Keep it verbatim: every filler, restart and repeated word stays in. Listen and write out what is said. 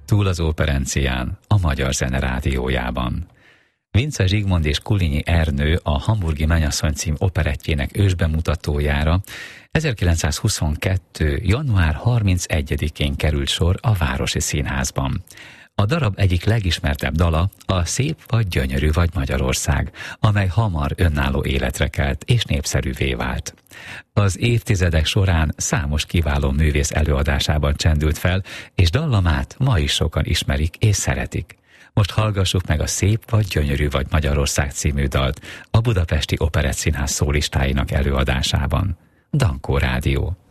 Túl az operencián, a Magyar Zene Rádiójában. Vince Zsigmond és Kulinyi Ernő a Hamburgi Mennyasszony cím operettjének ősbemutatójára ezerkilencszázhuszonkettő. január harmincegyedikén került sor a Városi Színházban. A darab egyik legismertebb dala a Szép vagy gyönyörű vagy Magyarország, amely hamar önálló életre kelt és népszerűvé vált. Az évtizedek során számos kiváló művész előadásában csendült fel, és dallamát ma is sokan ismerik és szeretik. Most hallgassuk meg a Szép vagy gyönyörű vagy Magyarország című dalt a Budapesti Operettszínház szólistáinak előadásában. Dankó Rádió.